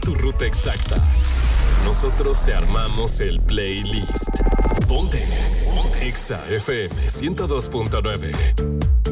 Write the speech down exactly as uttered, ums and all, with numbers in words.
tu ruta exacta. Nosotros te armamos el playlist. Ponte. Ponte. Exa F M ciento dos punto nueve.